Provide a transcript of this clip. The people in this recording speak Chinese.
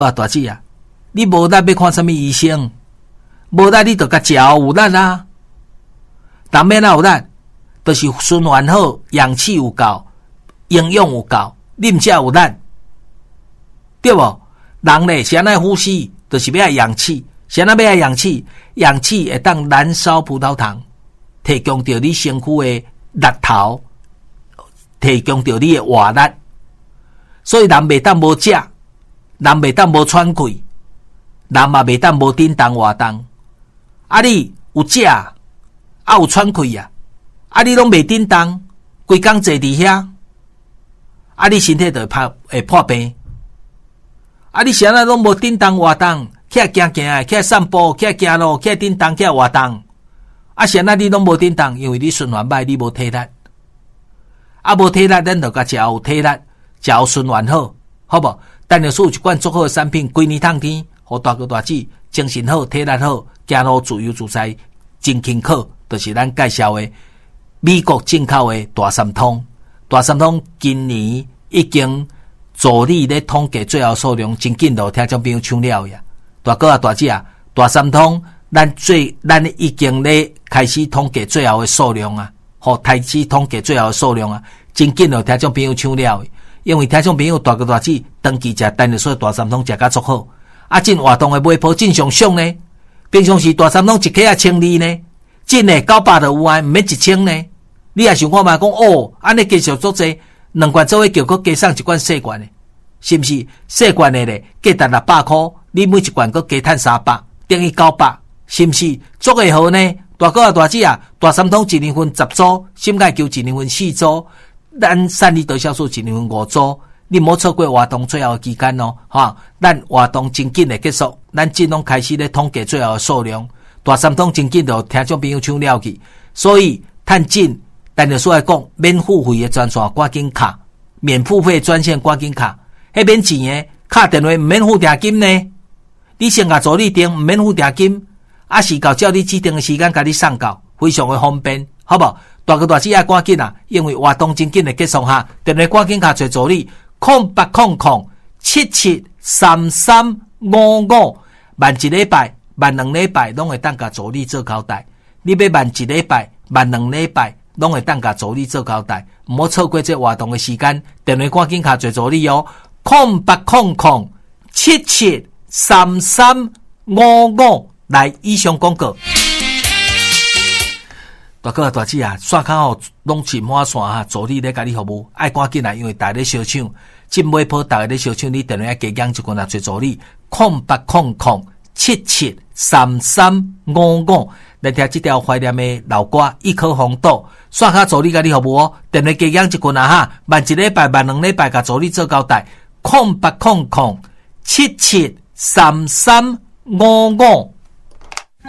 大姐啊，你无力要看什么医生，无力你就甲食有力啊。当免哪有力，就是循环好，氧气有够，营养有够，啉才有力，对无？人咧是安怎呼吸，就是要爱氧气，是安怎要爱氧气？氧气会当燃烧葡萄糖，提供着你身躯的力头，提供着你的活力。所以人袂当无食，人袂当无喘气，人嘛袂当无叮当活动。啊，你有食，啊有喘气啊，啊你拢袂叮当，规工坐伫遐，啊你身体就会破病。啊你是安怎拢无叮当活动，起来行行的，起来散步，起来行路，起来叮当，起来活动。啊是安怎你拢无叮当，因为你循环歹，你无体力。啊无体力，咱就甲食有体力。食有循环好，好无？但是有一罐足好的产品，规年通天，互大哥大姐精神好、体力好，行路自由自在，真轻巧。就是咱介绍的美国进口的大三通。大三通今年已经助力咧统计最后数量，真紧就听众朋友抢了呀！大哥啊、大姐啊，大三通咱已经咧开始统计最后的数量啊，开始统计最后的数量啊，真紧就听众朋友抢了。因为听众朋友大哥大姐长期食单日所大三通食甲足好，啊进活动的买铺正常上呢，平常时大三通一克啊1200呢，进的900就有啊，毋免1000呢。你也想看嘛？讲哦，安尼继续做者，2罐做伙叫佮加送1罐细罐的，是毋是？细罐的咧，价值600块，你每一罐佮加赚300，等于900，是毋是？做会好呢？大哥啊、大姐啊，大三通1年份10组，心钙球1年份4组。咱散利得销数1年份5组，你莫错过活动最后的期间哦，哈！咱活动真紧的结束，咱真拢开始咧统计最后的数量。大三通真紧就听众朋友抢了去，所以趁紧，但是说来讲，免付费的专线赶紧卡，免付费专线赶紧卡，迄免钱的卡电话毋免付定金呢。你先甲助理订毋免付定金，啊是到照你指定的时间甲你送到，非常的方便，好无？大哥大姐要赶紧啊，因为活动真紧的结束哈，电话赶紧卡找助理0800773355，慢一礼拜、慢2礼拜拢会当甲助理做交代。你要慢1礼拜、慢2礼拜拢会当甲助理做交代，唔好错过这活动的时间。电话赶紧卡找助理哦，0800773355。来，以上广告。大哥大姐啊，线卡吼拢浸满线哈，助理咧甲你服务，爱赶紧来，因为大家咧烧抢，进买铺大家咧烧抢，你电话加讲一棍啊，找助理0800773355，来听这条怀念的老歌，一颗红豆，线卡助理甲你服务哦，电话加讲一棍啊哈，慢1礼拜、慢2礼拜，甲助理做交代，0800773355。